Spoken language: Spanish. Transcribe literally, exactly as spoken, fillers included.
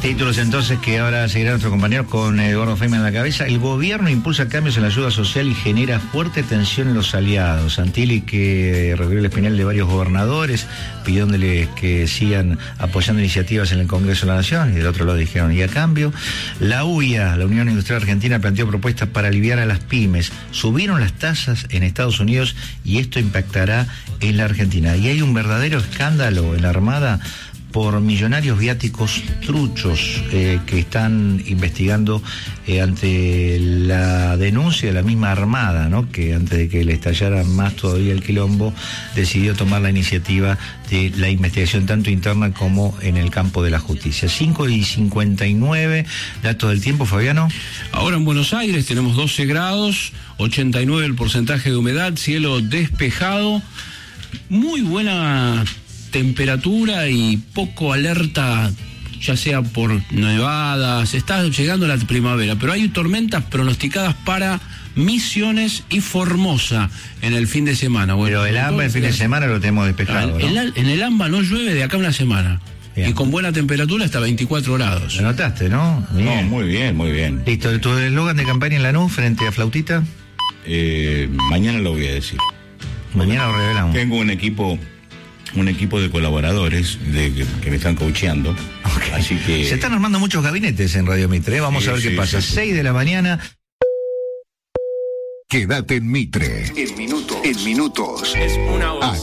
Títulos entonces que ahora seguirá nuestro compañero con Eduardo Feynman en la cabeza. El gobierno impulsa cambios en la ayuda social y genera fuerte tensión en los aliados. Santilli, que reunió el espinel de varios gobernadores, pidiéndoles que sigan apoyando iniciativas en el Congreso de la Nación, y del otro lado dijeron, y a cambio, la U I A, la Unión Industrial Argentina, planteó propuestas para aliviar a las pymes. Subieron las tasas en Estados Unidos y esto impactará en la Argentina. Y hay un verdadero escándalo en la Armada por millonarios viáticos truchos eh, que están investigando eh, ante la denuncia de la misma Armada, ¿no? Que antes de que le estallara más todavía el quilombo, decidió tomar la iniciativa de la investigación tanto interna como en el campo de la justicia. cinco y cincuenta y nueve, datos del tiempo, Fabiano. Ahora en Buenos Aires tenemos doce grados, ochenta y nueve el porcentaje de humedad, cielo despejado, muy buena temperatura y poco alerta, ya sea por nevadas. Está llegando la primavera, pero hay tormentas pronosticadas para Misiones y Formosa en el fin de semana. Bueno, pero el AMBA el fin de semana lo tenemos despejado, ¿no? El, en el AMBA no llueve de acá a una semana. Bien. Y con buena temperatura hasta veinticuatro grados. Lo notaste, ¿no? Bien. No, muy bien, muy bien. Listo, ¿tu eslogan de campaña en Lanús frente a Flautita? Eh, mañana lo voy a decir. Mañana lo revelamos. Tengo un equipo un equipo de colaboradores de, que, que me están coacheando. Okay. Así que se están armando muchos gabinetes en Radio Mitre, ¿eh? Vamos sí, a ver sí, qué pasa. Sí, seis sí. de la mañana. Quédate en Mitre. En minutos. En minutos. Es una voz.